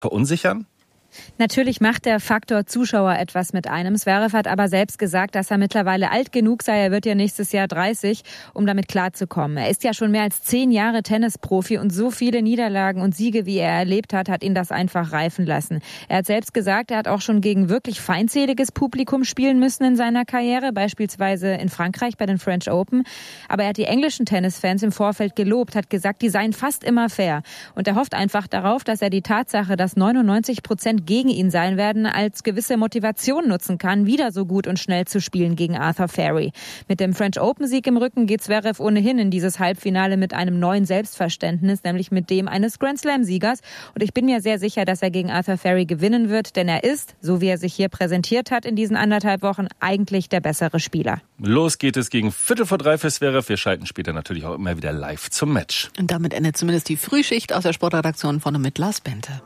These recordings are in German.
verunsichern? Natürlich macht der Faktor Zuschauer etwas mit einem. Zverev hat aber selbst gesagt, dass er mittlerweile alt genug sei. Er wird ja nächstes Jahr 30, um damit klarzukommen. Er ist ja schon mehr als 10 Jahre Tennisprofi und so viele Niederlagen und Siege, wie er erlebt hat, hat ihn das einfach reifen lassen. Er hat selbst gesagt, er hat auch schon gegen wirklich feindseliges Publikum spielen müssen in seiner Karriere, beispielsweise in Frankreich bei den French Open. Aber er hat die englischen Tennisfans im Vorfeld gelobt, hat gesagt, die seien fast immer fair. Und er hofft einfach darauf, dass er die Tatsache, dass 99% gegen ihn sein werden, als gewisse Motivation nutzen kann, wieder so gut und schnell zu spielen gegen Arthur Furry. Mit dem French Open-Sieg im Rücken geht Zverev ohnehin in dieses Halbfinale mit einem neuen Selbstverständnis, nämlich mit dem eines Grand-Slam-Siegers. Und ich bin mir sehr sicher, dass er gegen Arthur Furry gewinnen wird, denn er ist, so wie er sich hier präsentiert hat in diesen 1,5 Wochen, eigentlich der bessere Spieler. Los geht es gegen 2:45 für Zverev. Wir schalten später natürlich auch immer wieder live zum Match. Und damit endet zumindest die Frühschicht aus der Sportredaktion von und mit Lars Bente.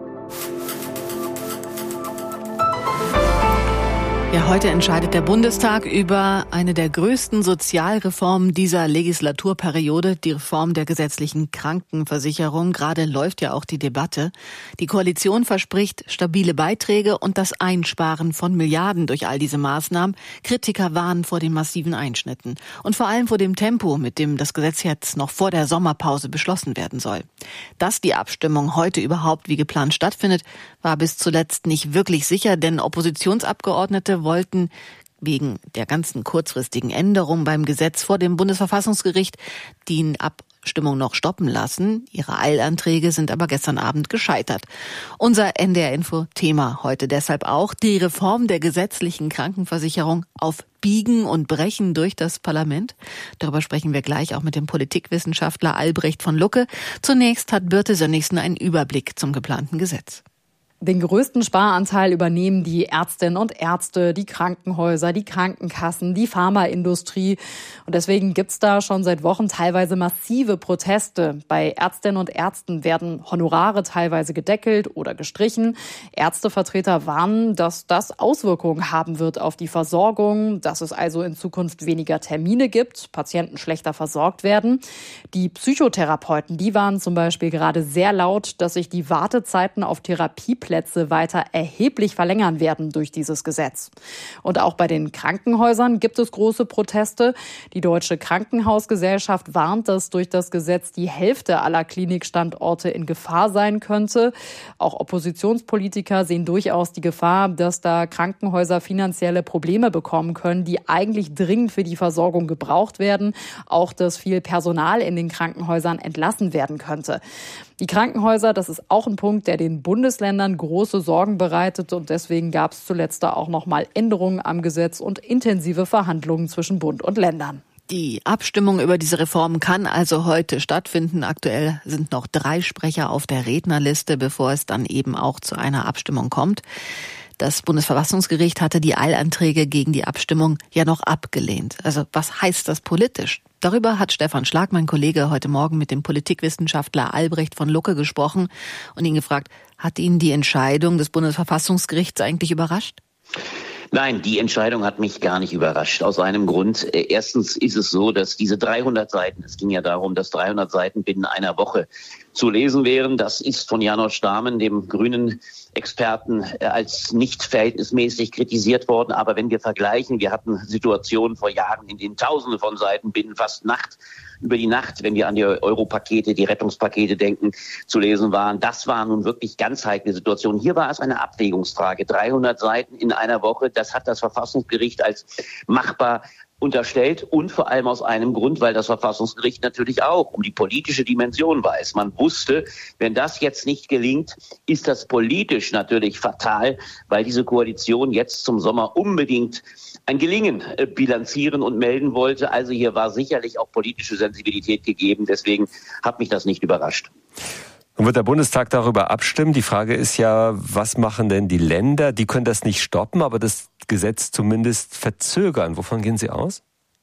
Ja, heute entscheidet der Bundestag über eine der größten Sozialreformen dieser Legislaturperiode, die Reform der gesetzlichen Krankenversicherung. Gerade läuft ja auch die Debatte. Die Koalition verspricht stabile Beiträge und das Einsparen von Milliarden durch all diese Maßnahmen. Kritiker warnen vor den massiven Einschnitten und vor allem vor dem Tempo, mit dem das Gesetz jetzt noch vor der Sommerpause beschlossen werden soll. Dass die Abstimmung heute überhaupt wie geplant stattfindet, war bis zuletzt nicht wirklich sicher, denn Oppositionsabgeordnete wollten wegen der ganzen kurzfristigen Änderungen beim Gesetz vor dem Bundesverfassungsgericht die Abstimmung noch stoppen lassen. Ihre Eilanträge sind aber gestern Abend gescheitert. Unser NDR-Info-Thema heute deshalb auch die Reform der gesetzlichen Krankenversicherung auf Biegen und Brechen durch das Parlament. Darüber sprechen wir gleich auch mit dem Politikwissenschaftler Albrecht von Lucke. Zunächst hat Birte Sönnigsen einen Überblick zum geplanten Gesetz. Den größten Sparanteil übernehmen die Ärztinnen und Ärzte, die Krankenhäuser, die Krankenkassen, die Pharmaindustrie. Und deswegen gibt's da schon seit Wochen teilweise massive Proteste. Bei Ärztinnen und Ärzten werden Honorare teilweise gedeckelt oder gestrichen. Ärztevertreter warnen, dass das Auswirkungen haben wird auf die Versorgung, dass es also in Zukunft weniger Termine gibt, Patienten schlechter versorgt werden. Die Psychotherapeuten, die warnen zum Beispiel gerade sehr laut, dass sich die Wartezeiten auf Therapieplätze weiter erheblich verlängern werden durch dieses Gesetz. Und auch bei den Krankenhäusern gibt es große Proteste. Die Deutsche Krankenhausgesellschaft warnt, dass durch das Gesetz die Hälfte aller Klinikstandorte in Gefahr sein könnte. Auch Oppositionspolitiker sehen durchaus die Gefahr, dass da Krankenhäuser finanzielle Probleme bekommen können, die eigentlich dringend für die Versorgung gebraucht werden. Auch, dass viel Personal in den Krankenhäusern entlassen werden könnte. Die Krankenhäuser, das ist auch ein Punkt, der den Bundesländern große Sorgen bereitet. Und deswegen gab es zuletzt da auch noch mal Änderungen am Gesetz und intensive Verhandlungen zwischen Bund und Ländern. Die Abstimmung über diese Reform kann also heute stattfinden. Aktuell sind noch 3 Sprecher auf der Rednerliste, bevor es dann eben auch zu einer Abstimmung kommt. Das Bundesverfassungsgericht hatte die Eilanträge gegen die Abstimmung ja noch abgelehnt. Also was heißt das politisch? Darüber hat Stefan Schlag, mein Kollege, heute Morgen mit dem Politikwissenschaftler Albrecht von Lucke gesprochen und ihn gefragt, hat ihn die Entscheidung des Bundesverfassungsgerichts eigentlich überrascht? Nein, die Entscheidung hat mich gar nicht überrascht. Aus einem Grund. Erstens ist es so, dass diese 300 Seiten, es ging ja darum, dass 300 Seiten binnen einer Woche zu lesen wären. Das ist von Janosch Dahmen, dem grünen Experten, als nicht verhältnismäßig kritisiert worden. Aber wenn wir vergleichen, wir hatten Situationen vor Jahren, in denen Tausende von Seiten binnen fast über die Nacht, wenn wir an die Europakete, die Rettungspakete denken, zu lesen waren. Das war nun wirklich ganz heikle Situation. Hier war es eine Abwägungsfrage. 300 Seiten in einer Woche, das hat das Verfassungsgericht als machbar unterstellt und vor allem aus einem Grund, weil das Verfassungsgericht natürlich auch um die politische Dimension weiß. Man wusste, wenn das jetzt nicht gelingt, ist das politisch natürlich fatal, weil diese Koalition jetzt zum Sommer unbedingt ein Gelingen bilanzieren und melden wollte. Also hier war sicherlich auch politische Sensibilität gegeben. Deswegen hat mich das nicht überrascht. Nun wird der Bundestag darüber abstimmen. Die Frage ist ja, was machen denn die Länder? Die können das nicht stoppen, aber das Gesetz zumindest verzögern. Wovon gehen Sie aus?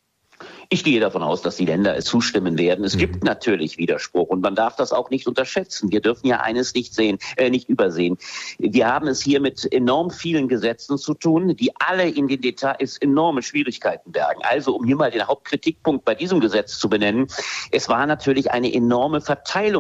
Ich gehe davon aus, dass die Länder es zustimmen werden. Es gibt natürlich Widerspruch und man darf das auch nicht unterschätzen. Wir dürfen ja eines nicht übersehen. Wir haben es hier mit enorm vielen Gesetzen zu tun, die alle in den Details enorme Schwierigkeiten bergen. Also, um hier mal den Hauptkritikpunkt bei diesem Gesetz zu benennen, es war natürlich eine enorme Verteilungsgeschichte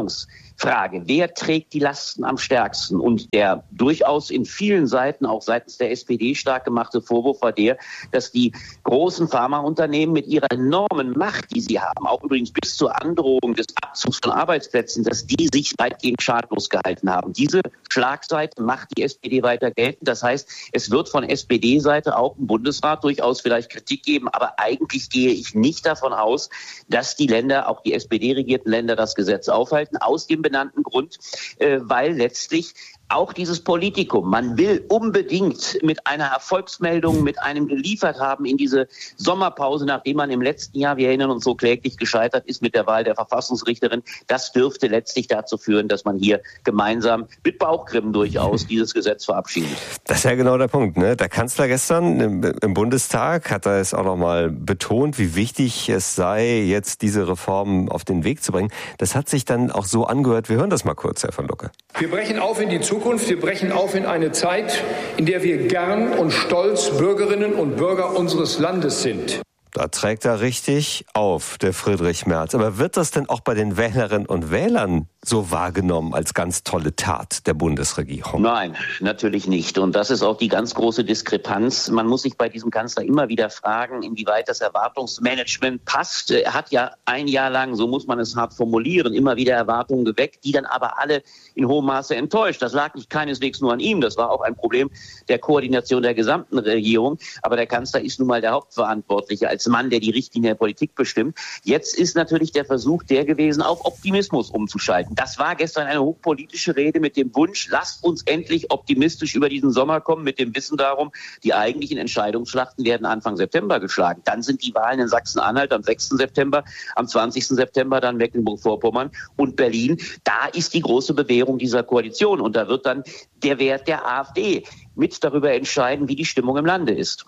Frage, wer trägt die Lasten am stärksten? Und der durchaus in vielen Seiten, auch seitens der SPD stark gemachte Vorwurf war der, dass die großen Pharmaunternehmen mit ihrer enormen Macht, die sie haben, auch übrigens bis zur Androhung des Abzugs von Arbeitsplätzen, dass die sich weitgehend schadlos gehalten haben. Diese Schlagseite macht die SPD weiter geltend. Das heißt, es wird von SPD-Seite auch im Bundesrat durchaus vielleicht Kritik geben, aber eigentlich gehe ich nicht davon aus, dass die Länder, auch die SPD-regierten Länder, das Gesetz aufhalten, aus dem benannten Grund, weil letztlich auch dieses Politikum, man will unbedingt mit einer Erfolgsmeldung, mit einem geliefert haben in diese Sommerpause, nachdem man im letzten Jahr, wir erinnern uns, so kläglich gescheitert ist mit der Wahl der Verfassungsrichterin. Das dürfte letztlich dazu führen, dass man hier gemeinsam mit Bauchgrimmen durchaus dieses Gesetz verabschiedet. Das ist ja genau der Punkt, ne? Der Kanzler gestern im Bundestag hat er es auch nochmal betont, wie wichtig es sei, jetzt diese Reformen auf den Weg zu bringen. Das hat sich dann auch so angehört. Wir hören das mal kurz, Herr von Lucke. Wir brechen auf in die Zukunft. Wir brechen auf in eine Zeit, in der wir gern und stolz Bürgerinnen und Bürger unseres Landes sind. Da trägt er richtig auf, der Friedrich Merz. Aber wird das denn auch bei den Wählerinnen und Wählern so wahrgenommen als ganz tolle Tat der Bundesregierung? Nein, natürlich nicht. Und das ist auch die ganz große Diskrepanz. Man muss sich bei diesem Kanzler immer wieder fragen, inwieweit das Erwartungsmanagement passt. Er hat ja ein Jahr lang, so muss man es hart formulieren, immer wieder Erwartungen geweckt, die dann aber alle in hohem Maße enttäuscht. Das lag nicht keineswegs nur an ihm. Das war auch ein Problem der Koordination der gesamten Regierung. Aber der Kanzler ist nun mal der Hauptverantwortliche als Mann, der die Richtlinie der Politik bestimmt. Jetzt ist natürlich der Versuch der gewesen, auf Optimismus umzuschalten. Das war gestern eine hochpolitische Rede mit dem Wunsch, lasst uns endlich optimistisch über diesen Sommer kommen, mit dem Wissen darum, die eigentlichen Entscheidungsschlachten werden Anfang September geschlagen. Dann sind die Wahlen in Sachsen-Anhalt am 6. September, am 20. September dann Mecklenburg-Vorpommern und Berlin. Da ist die große Bewährung dieser Koalition und da wird dann der Wert der AfD mit darüber entscheiden, wie die Stimmung im Lande ist.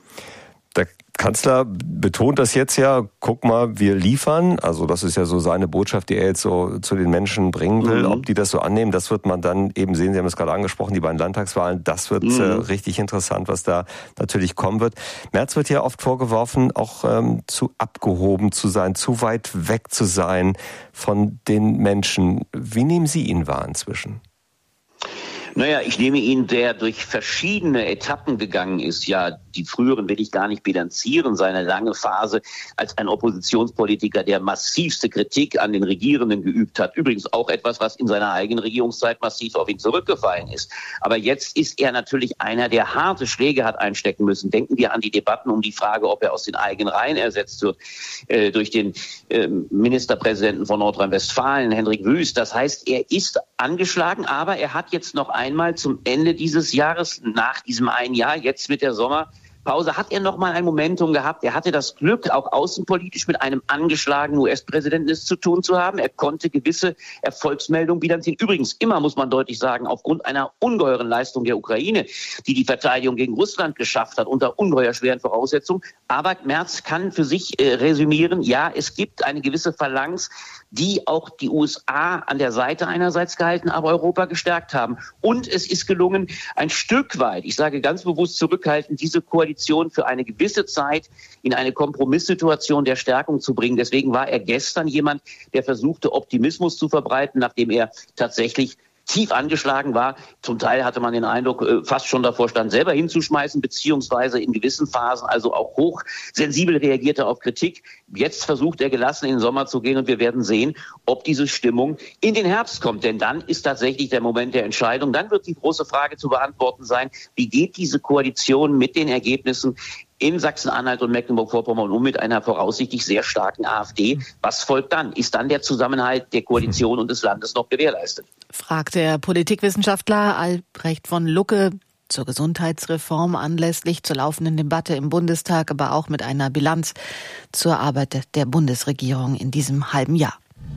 Der Kanzler betont das jetzt ja, guck mal, wir liefern. Also das ist ja so seine Botschaft, die er jetzt so zu den Menschen bringen will. Ob die das so annehmen, das wird man dann eben sehen. Sie haben es gerade angesprochen, die beiden Landtagswahlen. Das wird richtig interessant, was da natürlich kommen wird. Merz wird ja oft vorgeworfen, auch zu abgehoben zu sein, zu weit weg zu sein von den Menschen. Wie nehmen Sie ihn wahr inzwischen? Naja, ich nehme ihn, der durch verschiedene Etappen gegangen ist. Ja, die früheren will ich gar nicht bilanzieren. Seine lange Phase als ein Oppositionspolitiker, der massivste Kritik an den Regierenden geübt hat. Übrigens auch etwas, was in seiner eigenen Regierungszeit massiv auf ihn zurückgefallen ist. Aber jetzt ist er natürlich einer, der harte Schläge hat einstecken müssen. Denken wir an die Debatten um die Frage, ob er aus den eigenen Reihen ersetzt wird durch den Ministerpräsidenten von Nordrhein-Westfalen, Hendrik Wüst. Das heißt, er ist angeschlagen, aber er hat jetzt noch einmal zum Ende dieses Jahres, nach diesem einen Jahr, jetzt mit der Sommerpause, hat er noch mal ein Momentum gehabt. Er hatte das Glück, auch außenpolitisch mit einem angeschlagenen US-Präsidenten es zu tun zu haben. Er konnte gewisse Erfolgsmeldungen bilanzieren. Übrigens immer, muss man deutlich sagen, aufgrund einer ungeheuren Leistung der Ukraine, die die Verteidigung gegen Russland geschafft hat, unter ungeheuer schweren Voraussetzungen. Aber Merz kann für sich resümieren, ja, es gibt eine gewisse Phalanx, die auch die USA an der Seite einerseits gehalten, aber Europa gestärkt haben. Und es ist gelungen, ein Stück weit, ich sage ganz bewusst zurückhaltend, diese Koalition für eine gewisse Zeit in eine Kompromisssituation der Stärkung zu bringen. Deswegen war er gestern jemand, der versuchte, Optimismus zu verbreiten, nachdem er tatsächlich tief angeschlagen war. Zum Teil hatte man den Eindruck, fast schon davor stand, selber hinzuschmeißen, beziehungsweise in gewissen Phasen also auch hochsensibel reagierte auf Kritik. Jetzt versucht er gelassen in den Sommer zu gehen und wir werden sehen, ob diese Stimmung in den Herbst kommt. Denn dann ist tatsächlich der Moment der Entscheidung. Dann wird die große Frage zu beantworten sein, wie geht diese Koalition mit den Ergebnissen in Sachsen-Anhalt und Mecklenburg-Vorpommern um mit einer voraussichtlich sehr starken AfD. Was folgt dann? Ist dann der Zusammenhalt der Koalition und des Landes noch gewährleistet? Fragt der Politikwissenschaftler Albrecht von Lucke zur Gesundheitsreform anlässlich zur laufenden Debatte im Bundestag, aber auch mit einer Bilanz zur Arbeit der Bundesregierung in diesem halben Jahr.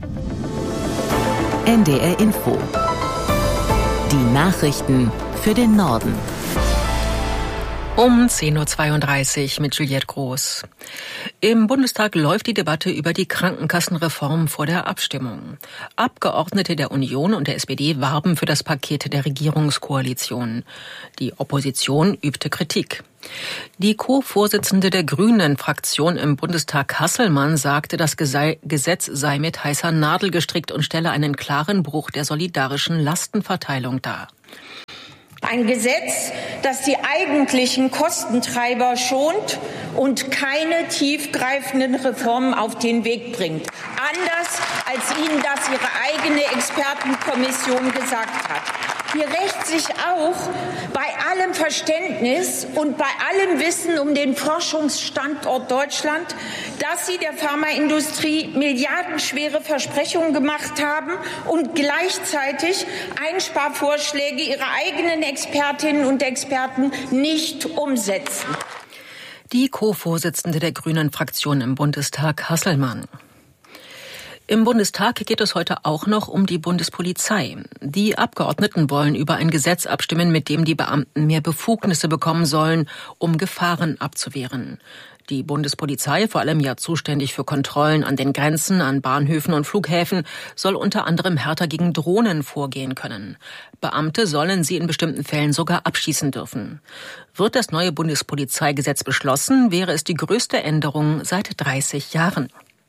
NDR Info. Die Nachrichten für den Norden. Um 10.32 Uhr mit Juliette Groß. Im Bundestag läuft die Debatte über die Krankenkassenreform vor der Abstimmung. Abgeordnete der Union und der SPD warben für das Paket der Regierungskoalition. Die Opposition übte Kritik. Die Co-Vorsitzende der Grünen-Fraktion im Bundestag, Hasselmann, sagte, das Gesetz sei mit heißer Nadel gestrickt und stelle einen klaren Bruch der solidarischen Lastenverteilung dar. Ein Gesetz, das die eigentlichen Kostentreiber schont und keine tiefgreifenden Reformen auf den Weg bringt. Anders als Ihnen das Ihre eigene Expertenkommission gesagt hat. Hier rächt sich auch bei allem Verständnis und bei allem Wissen um den Forschungsstandort Deutschland, dass Sie der Pharmaindustrie milliardenschwere Versprechungen gemacht haben und gleichzeitig Einsparvorschläge Ihrer eigenen Expertinnen und Experten nicht umsetzen. Die Co-Vorsitzende der Grünen-Fraktion im Bundestag, Hasselmann. Im Bundestag geht es heute auch noch um die Bundespolizei. Die Abgeordneten wollen über ein Gesetz abstimmen, mit dem die Beamten mehr Befugnisse bekommen sollen, um Gefahren abzuwehren. Die Bundespolizei, vor allem ja zuständig für Kontrollen an den Grenzen, an Bahnhöfen und Flughäfen, soll unter anderem härter gegen Drohnen vorgehen können. Beamte sollen sie in bestimmten Fällen sogar abschießen dürfen. Wird das neue Bundespolizeigesetz beschlossen, wäre es die größte Änderung seit 30 Jahren.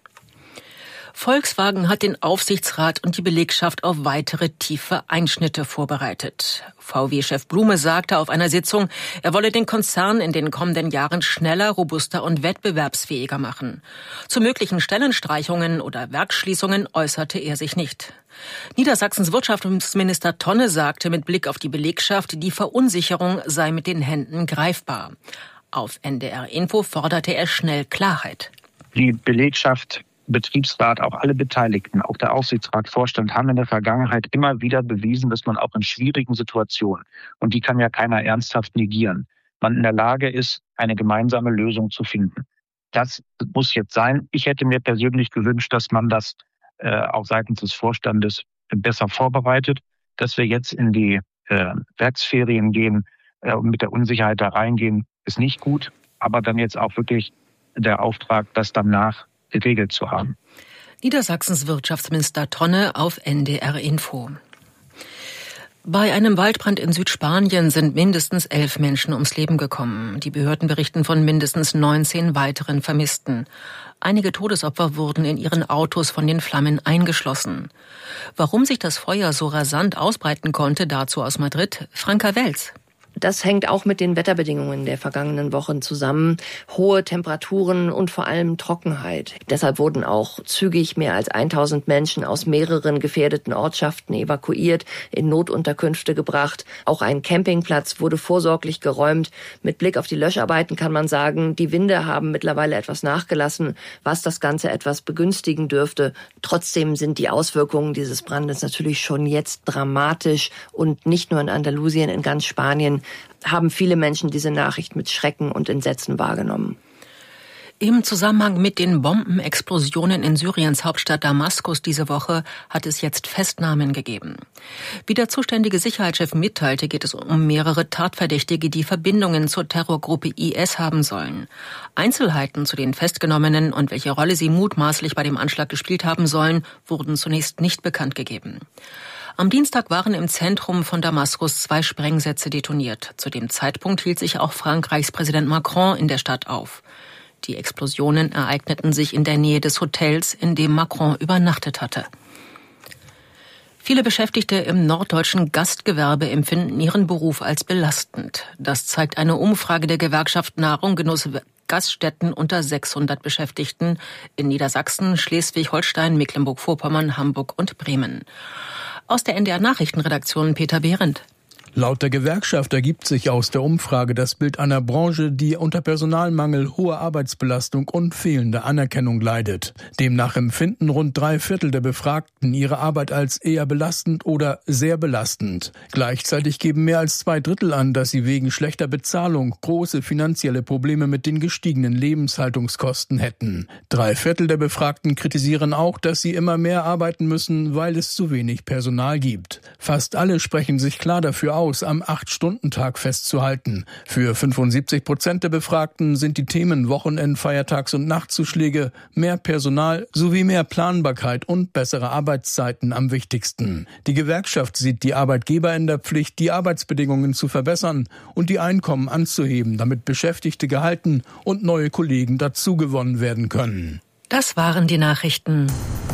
Volkswagen hat den Aufsichtsrat und die Belegschaft auf weitere tiefe Einschnitte vorbereitet. VW-Chef Blume sagte auf einer Sitzung, er wolle den Konzern in den kommenden Jahren schneller, robuster und wettbewerbsfähiger machen. Zu möglichen Stellenstreichungen oder Werksschließungen äußerte er sich nicht. Niedersachsens Wirtschaftsminister Tonne sagte mit Blick auf die Belegschaft, die Verunsicherung sei mit den Händen greifbar. Auf NDR Info forderte er schnell Klarheit. Die Belegschaft, Betriebsrat, auch alle Beteiligten, auch der Aufsichtsrat, Vorstand, haben in der Vergangenheit immer wieder bewiesen, dass man auch in schwierigen Situationen, und die kann ja keiner ernsthaft negieren, man in der Lage ist, eine gemeinsame Lösung zu finden. Das muss jetzt sein. Ich hätte mir persönlich gewünscht, dass man das auch seitens des Vorstandes besser vorbereitet, dass wir jetzt in die Werksferien gehen und mit der Unsicherheit da reingehen, ist nicht gut, aber dann jetzt auch wirklich der Auftrag, das danach geregelt zu haben. Niedersachsens Wirtschaftsminister Tonne auf NDR Info. Bei einem Waldbrand in Südspanien sind mindestens 11 Menschen ums Leben gekommen. Die Behörden berichten von mindestens 19 weiteren Vermissten. Einige Todesopfer wurden in ihren Autos von den Flammen eingeschlossen. Warum sich das Feuer so rasant ausbreiten konnte, dazu aus Madrid, Franka Welz. Das hängt auch mit den Wetterbedingungen der vergangenen Wochen zusammen. Hohe Temperaturen und vor allem Trockenheit. Deshalb wurden auch zügig mehr als 1000 Menschen aus mehreren gefährdeten Ortschaften evakuiert, in Notunterkünfte gebracht. Auch ein Campingplatz wurde vorsorglich geräumt. Mit Blick auf die Löscharbeiten kann man sagen, die Winde haben mittlerweile etwas nachgelassen, was das Ganze etwas begünstigen dürfte. Trotzdem sind die Auswirkungen dieses Brandes natürlich schon jetzt dramatisch, und nicht nur in Andalusien, in ganz Spanien haben viele Menschen diese Nachricht mit Schrecken und Entsetzen wahrgenommen. Im Zusammenhang mit den Bombenexplosionen in Syriens Hauptstadt Damaskus diese Woche hat es jetzt Festnahmen gegeben. Wie der zuständige Sicherheitschef mitteilte, geht es um mehrere Tatverdächtige, die Verbindungen zur Terrorgruppe IS haben sollen. Einzelheiten zu den Festgenommenen und welche Rolle sie mutmaßlich bei dem Anschlag gespielt haben sollen, wurden zunächst nicht bekannt gegeben. Am Dienstag waren im Zentrum von Damaskus 2 Sprengsätze detoniert. Zu dem Zeitpunkt hielt sich auch Frankreichs Präsident Macron in der Stadt auf. Die Explosionen ereigneten sich in der Nähe des Hotels, in dem Macron übernachtet hatte. Viele Beschäftigte im norddeutschen Gastgewerbe empfinden ihren Beruf als belastend. Das zeigt eine Umfrage der Gewerkschaft Nahrung Genuss Gaststätten unter 600 Beschäftigten in Niedersachsen, Schleswig-Holstein, Mecklenburg-Vorpommern, Hamburg und Bremen. Aus der NDR Nachrichtenredaktion Peter Behrendt. Laut der Gewerkschaft ergibt sich aus der Umfrage das Bild einer Branche, die unter Personalmangel, hoher Arbeitsbelastung und fehlender Anerkennung leidet. Demnach empfinden rund 3/4 der Befragten ihre Arbeit als eher belastend oder sehr belastend. Gleichzeitig geben mehr als 2/3 an, dass sie wegen schlechter Bezahlung große finanzielle Probleme mit den gestiegenen Lebenshaltungskosten hätten. 3/4 der Befragten kritisieren auch, dass sie immer mehr arbeiten müssen, weil es zu wenig Personal gibt. Fast alle sprechen sich klar dafür aus, aus, am 8-Stunden-Tag festzuhalten. Für 75% der Befragten sind die Themen Wochenend-, Feiertags- und Nachtzuschläge, mehr Personal sowie mehr Planbarkeit und bessere Arbeitszeiten am wichtigsten. Die Gewerkschaft sieht die Arbeitgeber in der Pflicht, die Arbeitsbedingungen zu verbessern und die Einkommen anzuheben, damit Beschäftigte gehalten und neue Kollegen dazugewonnen werden können. Das waren die Nachrichten.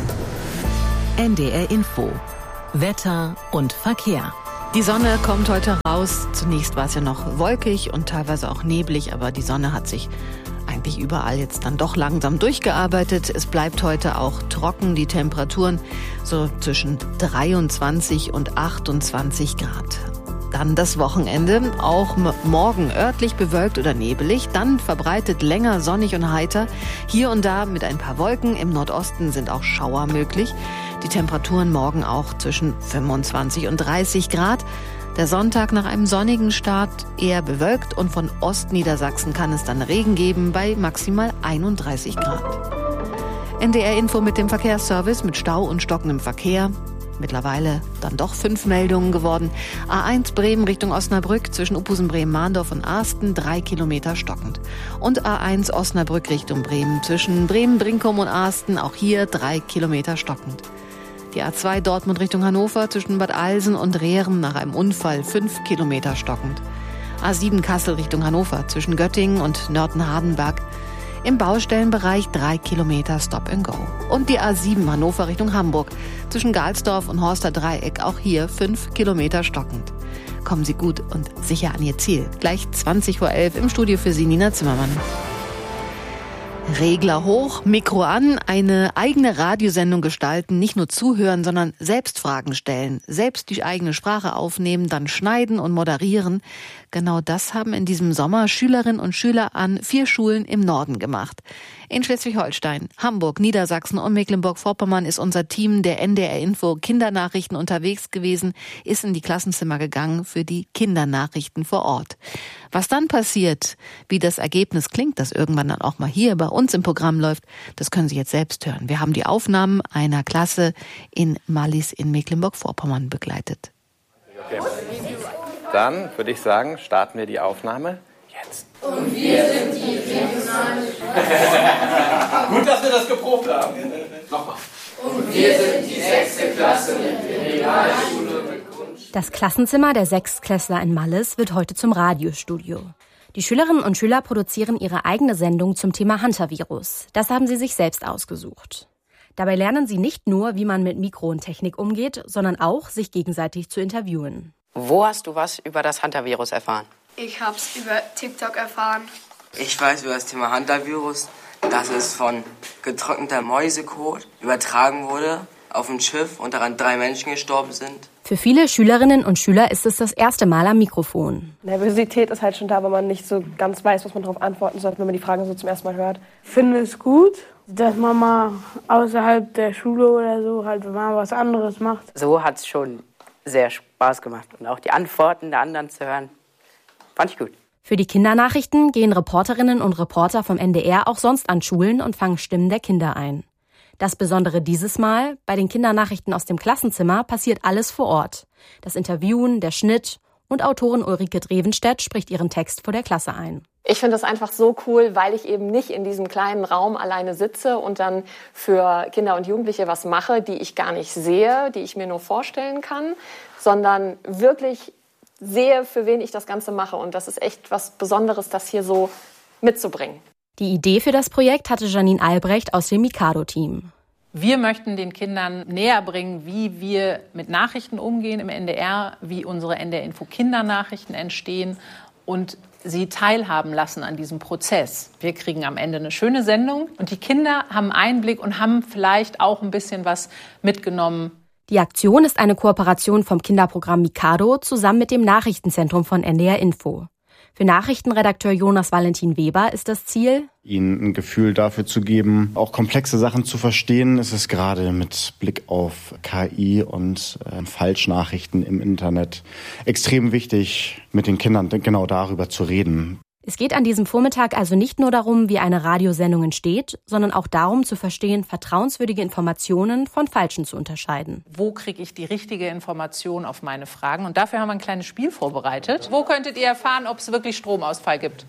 NDR Info. Wetter und Verkehr. Die Sonne kommt heute raus. Zunächst war es ja noch wolkig und teilweise auch neblig, aber die Sonne hat sich eigentlich überall jetzt dann doch langsam durchgearbeitet. Es bleibt heute auch trocken, die Temperaturen so zwischen 23 und 28 Grad. Dann das Wochenende, auch morgen örtlich bewölkt oder nebelig, dann verbreitet länger sonnig und heiter. Hier und da mit ein paar Wolken, im Nordosten sind auch Schauer möglich. Die Temperaturen morgen auch zwischen 25 und 30 Grad. Der Sonntag nach einem sonnigen Start eher bewölkt und von Ostniedersachsen kann es dann Regen geben bei maximal 31 Grad. NDR Info mit dem Verkehrsservice mit Stau und stockendem Verkehr. Mittlerweile dann doch 5 Meldungen geworden. A1 Bremen Richtung Osnabrück zwischen Uphusen-Bremen-Mahndorf und Arsten 3 Kilometer stockend. Und A1 Osnabrück Richtung Bremen zwischen Bremen-Brinkum und Arsten auch hier 3 Kilometer stockend. Die A2 Dortmund Richtung Hannover zwischen Bad Alsen und Rehren nach einem Unfall 5 Kilometer stockend. A7 Kassel Richtung Hannover zwischen Göttingen und Nörten-Hardenberg im Baustellenbereich 3 Kilometer Stop and Go. Und die A7 Hannover Richtung Hamburg zwischen Galsdorf und Horster Dreieck auch hier 5 Kilometer stockend. Kommen Sie gut und sicher an Ihr Ziel. Gleich 20:11 Uhr im Studio für Sie Nina Zimmermann. Regler hoch, Mikro an, eine eigene Radiosendung gestalten, nicht nur zuhören, sondern selbst Fragen stellen, selbst die eigene Sprache aufnehmen, dann schneiden und moderieren. Genau das haben in diesem Sommer Schülerinnen und Schüler an 4 Schulen im Norden gemacht. In Schleswig-Holstein, Hamburg, Niedersachsen und Mecklenburg-Vorpommern ist unser Team der NDR Info Kindernachrichten unterwegs gewesen, ist in die Klassenzimmer gegangen für die Kindernachrichten vor Ort. Was dann passiert, wie das Ergebnis klingt, das irgendwann dann auch mal hier bei uns im Programm läuft, das können Sie jetzt selbst hören. Wir haben die Aufnahmen einer Klasse in Mallis in Mecklenburg-Vorpommern begleitet. Okay. Dann würde ich sagen, starten wir die Aufnahme jetzt. Und wir sind die regionalen... Gut, dass wir das geprobt haben. Nochmal. Und wir sind die 6. Klasse der Realschule mit Grundschule. Das Klassenzimmer der Sechstklässler in Mallis wird heute zum Radiostudio. Die Schülerinnen und Schüler produzieren ihre eigene Sendung zum Thema Hantavirus. Das haben sie sich selbst ausgesucht. Dabei lernen sie nicht nur, wie man mit Mikro und Technik umgeht, sondern auch, sich gegenseitig zu interviewen. Wo hast du was über das Hantavirus erfahren? Ich hab's über TikTok erfahren. Ich weiß über das Thema Hantavirus, dass es von getrockneter Mäusekot übertragen wurde auf ein Schiff und daran 3 Menschen gestorben sind. Für viele Schülerinnen und Schüler ist es das erste Mal am Mikrofon. Nervosität ist halt schon da, weil man nicht so ganz weiß, was man darauf antworten soll, wenn man die Fragen so zum ersten Mal hört. Ich finde es gut, dass man mal außerhalb der Schule oder so halt mal was anderes macht. So hat es schon sehr Spaß gemacht. Und auch die Antworten der anderen zu hören, fand ich gut. Für die Kindernachrichten gehen Reporterinnen und Reporter vom NDR auch sonst an Schulen und fangen Stimmen der Kinder ein. Das Besondere dieses Mal, bei den Kindernachrichten aus dem Klassenzimmer passiert alles vor Ort. Das Interviewen, der Schnitt und Autorin Ulrike Drevenstedt spricht ihren Text vor der Klasse ein. Ich finde das einfach so cool, weil ich eben nicht in diesem kleinen Raum alleine sitze und dann für Kinder und Jugendliche was mache, die ich gar nicht sehe, die ich mir nur vorstellen kann, sondern wirklich sehe, für wen ich das Ganze mache. Und das ist echt was Besonderes, das hier so mitzubringen. Die Idee für das Projekt hatte Janine Albrecht aus dem Mikado-Team. Wir möchten den Kindern näher bringen, wie wir mit Nachrichten umgehen im NDR, wie unsere NDR-Info-Kindernachrichten entstehen und sie teilhaben lassen an diesem Prozess. Wir kriegen am Ende eine schöne Sendung und die Kinder haben Einblick und haben vielleicht auch ein bisschen was mitgenommen. Die Aktion ist eine Kooperation vom Kinderprogramm Mikado zusammen mit dem Nachrichtenzentrum von NDR Info. Für Nachrichtenredakteur Jonas Valentin Weber ist das Ziel, ihnen ein Gefühl dafür zu geben, auch komplexe Sachen zu verstehen. Es ist gerade mit Blick auf KI und Falschnachrichten im Internet extrem wichtig, mit den Kindern genau darüber zu reden. Es geht an diesem Vormittag also nicht nur darum, wie eine Radiosendung entsteht, sondern auch darum zu verstehen, vertrauenswürdige Informationen von falschen zu unterscheiden. Wo kriege ich die richtige Information auf meine Fragen? Und dafür haben wir ein kleines Spiel vorbereitet. Wo könntet ihr erfahren, ob es wirklich Stromausfall gibt?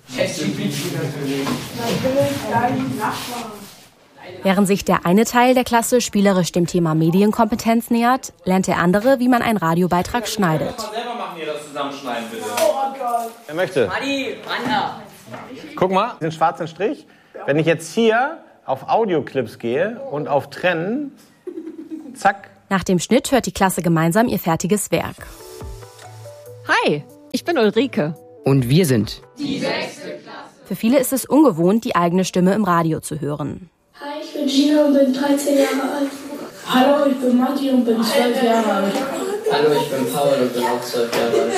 Während sich der eine Teil der Klasse spielerisch dem Thema Medienkompetenz nähert, lernt der andere, wie man einen Radiobeitrag schneidet. Selber machen wir das zusammenschneiden, bitte. Wer möchte? Madi, Wanda. Guck mal, den schwarzen Strich. Wenn ich jetzt hier auf Audioclips gehe und auf Trennen, zack. Nach dem Schnitt hört die Klasse gemeinsam ihr fertiges Werk. Hi, ich bin Ulrike. Und wir sind die 6. Klasse. Für viele ist es ungewohnt, die eigene Stimme im Radio zu hören. Hi, ich bin Gina und bin 13 Jahre alt. Hallo, ich bin Matti und bin 12 Jahre alt. Hallo, ich bin Paul und bin auch 12 Jahre alt.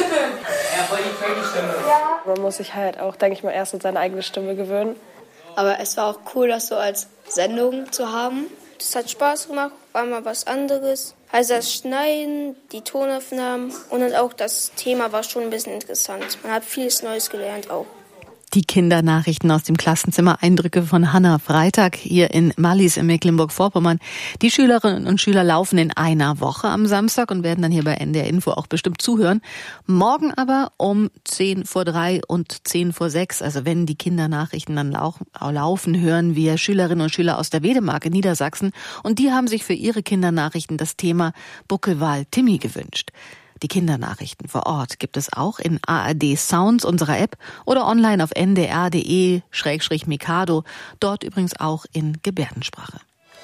Man muss sich halt auch, denke ich mal, erst an seine eigene Stimme gewöhnen. Aber es war auch cool, das so als Sendung zu haben. Das hat Spaß gemacht, war mal was anderes. Also das Schneiden, die Tonaufnahmen und dann auch das Thema war schon ein bisschen interessant. Man hat vieles Neues gelernt auch. Die Kindernachrichten aus dem Klassenzimmer, Eindrücke von Hanna Freitag hier in Mallis in Mecklenburg-Vorpommern. Die Schülerinnen und Schüler laufen in einer Woche am Samstag und werden dann hier bei NDR Info auch bestimmt zuhören. Morgen aber um 3:10 und 6:10, also wenn die Kindernachrichten dann laufen, hören wir Schülerinnen und Schüler aus der Wedemark in Niedersachsen. Und die haben sich für ihre Kindernachrichten das Thema Buckelwal-Timmy gewünscht. Die Kindernachrichten vor Ort gibt es auch in ARD Sounds, unserer App, oder online auf ndr.de/Mikado, dort übrigens auch in Gebärdensprache.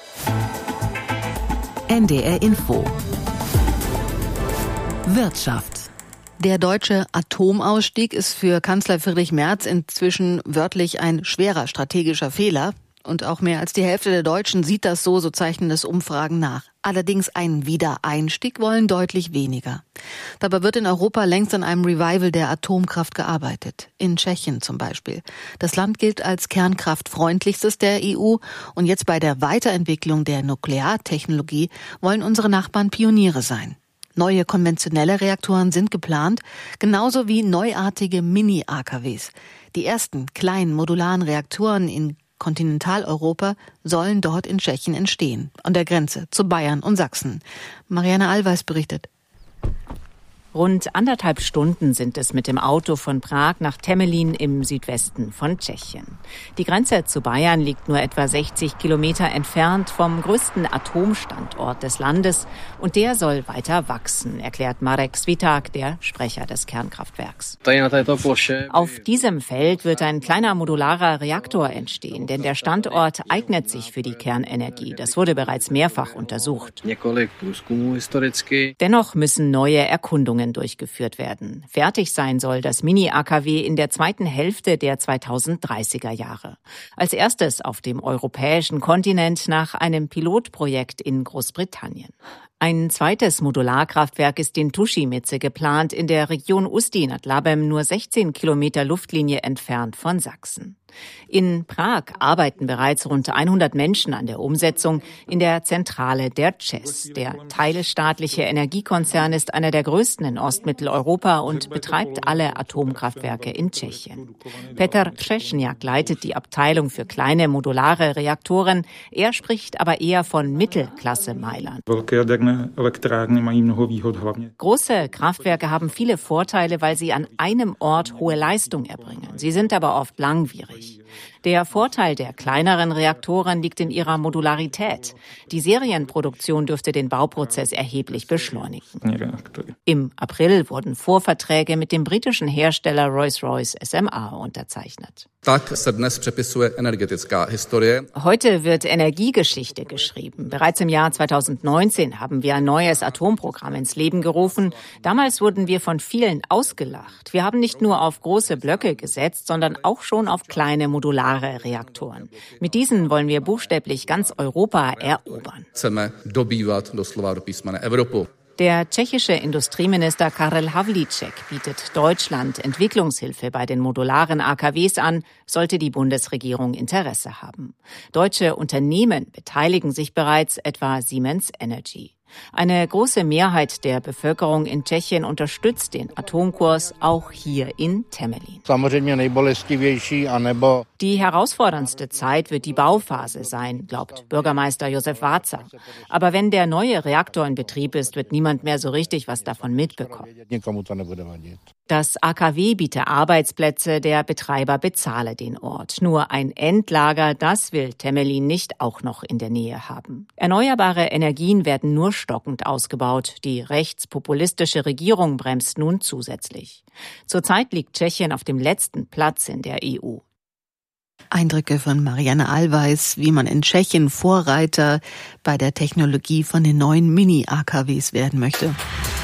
NDR Info. Wirtschaft. Der deutsche Atomausstieg ist für Kanzler Friedrich Merz inzwischen wörtlich ein schwerer strategischer Fehler. Und auch mehr als die Hälfte der Deutschen sieht das so zeichnen das Umfragen nach. Allerdings einen Wiedereinstieg wollen deutlich weniger. Dabei wird in Europa längst an einem Revival der Atomkraft gearbeitet. In Tschechien zum Beispiel. Das Land gilt als kernkraftfreundlichstes der EU und jetzt bei der Weiterentwicklung der Nukleartechnologie wollen unsere Nachbarn Pioniere sein. Neue konventionelle Reaktoren sind geplant, genauso wie neuartige Mini-AKWs. Die ersten kleinen modularen Reaktoren in Kontinentaleuropa sollen dort in Tschechien entstehen, an der Grenze zu Bayern und Sachsen. Marianne Allweis berichtet. Rund 1,5 Stunden sind es mit dem Auto von Prag nach Temelín im Südwesten von Tschechien. Die Grenze zu Bayern liegt nur etwa 60 Kilometer entfernt vom größten Atomstandort des Landes und der soll weiter wachsen, erklärt Marek Svitak, der Sprecher des Kernkraftwerks. Auf diesem Feld wird ein kleiner modularer Reaktor entstehen, denn der Standort eignet sich für die Kernenergie. Das wurde bereits mehrfach untersucht. Dennoch müssen neue Erkundungen durchgeführt werden. Fertig sein soll das Mini-AKW in der zweiten Hälfte der 2030er Jahre. Als erstes auf dem europäischen Kontinent nach einem Pilotprojekt in Großbritannien. Ein zweites Modularkraftwerk ist in Tuschimice geplant, in der Region Ústí nad Labem, nur 16 Kilometer Luftlinie entfernt von Sachsen. In Prag arbeiten bereits rund 100 Menschen an der Umsetzung in der Zentrale der ČEZ. Der teilstaatliche Energiekonzern ist einer der größten in Ostmitteleuropa und betreibt alle Atomkraftwerke in Tschechien. Petr Třešňák leitet die Abteilung für kleine modulare Reaktoren. Er spricht aber eher von Mittelklasse-Meilern. Große Kraftwerke haben viele Vorteile, weil sie an einem Ort hohe Leistung erbringen. Sie sind aber oft langwierig. Der Vorteil der kleineren Reaktoren liegt in ihrer Modularität. Die Serienproduktion dürfte den Bauprozess erheblich beschleunigen. Im April wurden Vorverträge mit dem britischen Hersteller Rolls-Royce SMA unterzeichnet. Heute wird Energiegeschichte geschrieben. Bereits im Jahr 2019 haben wir ein neues Atomprogramm ins Leben gerufen. Damals wurden wir von vielen ausgelacht. Wir haben nicht nur auf große Blöcke gesetzt, sondern auch schon auf kleine modulare Reaktoren. Mit diesen wollen wir buchstäblich ganz Europa erobern. Der tschechische Industrieminister Karel Havlíček bietet Deutschland Entwicklungshilfe bei den modularen AKWs an, sollte die Bundesregierung Interesse haben. Deutsche Unternehmen beteiligen sich bereits, etwa Siemens Energy. Eine große Mehrheit der Bevölkerung in Tschechien unterstützt den Atomkurs auch hier in Temelín. Die herausforderndste Zeit wird die Bauphase sein, glaubt Bürgermeister Josef Váca. Aber wenn der neue Reaktor in Betrieb ist, wird niemand mehr so richtig was davon mitbekommen. Das AKW biete Arbeitsplätze, der Betreiber bezahle den Ort. Nur ein Endlager, das will Temelín nicht auch noch in der Nähe haben. Erneuerbare Energien werden nur stockend ausgebaut. Die rechtspopulistische Regierung bremst nun zusätzlich. Zurzeit liegt Tschechien auf dem letzten Platz in der EU. Eindrücke von Marianne Allweis, wie man in Tschechien Vorreiter bei der Technologie von den neuen Mini-AKWs werden möchte.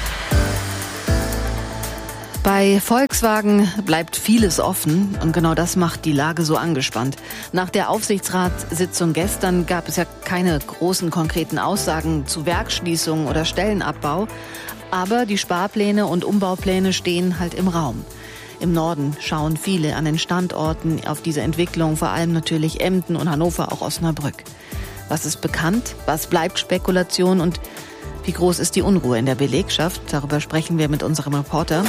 Bei Volkswagen bleibt vieles offen und genau das macht die Lage so angespannt. Nach der Aufsichtsratssitzung gestern gab es ja keine großen konkreten Aussagen zu Werksschließungen oder Stellenabbau, aber die Sparpläne und Umbaupläne stehen halt im Raum. Im Norden schauen viele an den Standorten auf diese Entwicklung, vor allem natürlich Emden und Hannover, auch Osnabrück. Was ist bekannt? Was bleibt Spekulation? Und wie groß ist die Unruhe in der Belegschaft? Darüber sprechen wir mit unserem Reporter.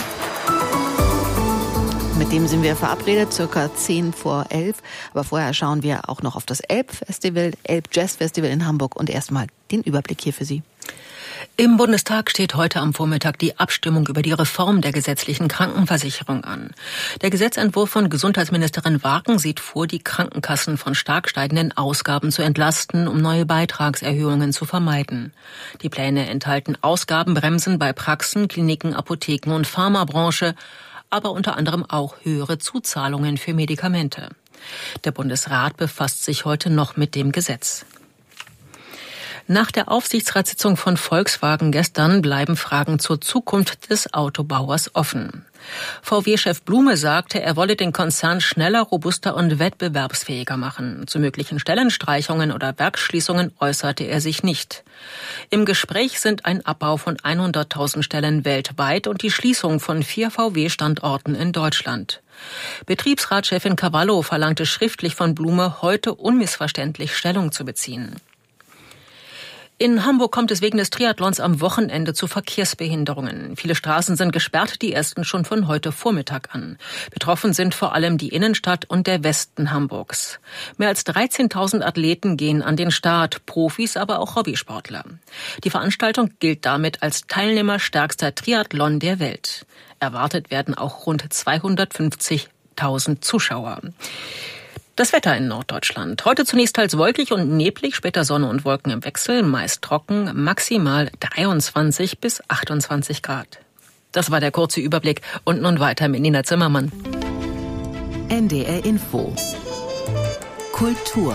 Mit dem sind wir verabredet, circa 10 vor 11. Aber vorher schauen wir auch noch auf das Elb-Festival, Elb-Jazz-Festival in Hamburg. Und erstmal den Überblick hier für Sie. Im Bundestag steht heute am Vormittag die Abstimmung über die Reform der gesetzlichen Krankenversicherung an. Der Gesetzentwurf von Gesundheitsministerin Wagen sieht vor, die Krankenkassen von stark steigenden Ausgaben zu entlasten, um neue Beitragserhöhungen zu vermeiden. Die Pläne enthalten Ausgabenbremsen bei Praxen, Kliniken, Apotheken und Pharmabranche, aber unter anderem auch höhere Zuzahlungen für Medikamente. Der Bundesrat befasst sich heute noch mit dem Gesetz. Nach der Aufsichtsratssitzung von Volkswagen gestern bleiben Fragen zur Zukunft des Autobauers offen. VW-Chef Blume sagte, er wolle den Konzern schneller, robuster und wettbewerbsfähiger machen. Zu möglichen Stellenstreichungen oder Werksschließungen äußerte er sich nicht. Im Gespräch sind ein Abbau von 100.000 Stellen weltweit und die Schließung von 4 VW-Standorten in Deutschland. Betriebsratschefin Cavallo verlangte schriftlich von Blume, heute unmissverständlich Stellung zu beziehen. In Hamburg kommt es wegen des Triathlons am Wochenende zu Verkehrsbehinderungen. Viele Straßen sind gesperrt, die ersten schon von heute Vormittag an. Betroffen sind vor allem die Innenstadt und der Westen Hamburgs. Mehr als 13.000 Athleten gehen an den Start, Profis, aber auch Hobbysportler. Die Veranstaltung gilt damit als teilnehmerstärkster Triathlon der Welt. Erwartet werden auch rund 250.000 Zuschauer. Das Wetter in Norddeutschland. Heute zunächst teils wolkig und neblig, später Sonne und Wolken im Wechsel, meist trocken, maximal 23 bis 28 Grad. Das war der kurze Überblick und nun weiter mit Nina Zimmermann. NDR Info. Kultur.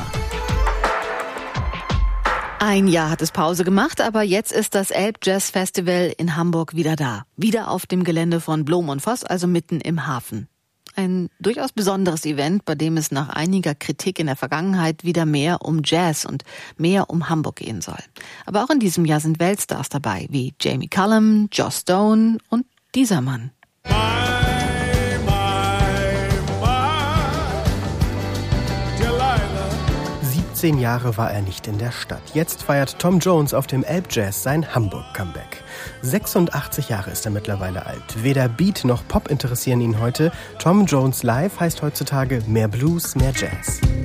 Ein Jahr hat es Pause gemacht, aber jetzt ist das Elb-Jazz-Festival in Hamburg wieder da. Wieder auf dem Gelände von Blom & Voss, also mitten im Hafen. Ein durchaus besonderes Event, bei dem es nach einiger Kritik in der Vergangenheit wieder mehr um Jazz und mehr um Hamburg gehen soll. Aber auch in diesem Jahr sind Weltstars dabei, wie Jamie Cullum, Joss Stone und dieser Mann. 17 Jahre war er nicht in der Stadt. Jetzt feiert Tom Jones auf dem Elb-Jazz sein Hamburg-Comeback. 86 Jahre ist er mittlerweile alt. Weder Beat noch Pop interessieren ihn heute. Tom Jones Live heißt heutzutage mehr Blues, mehr Jazz.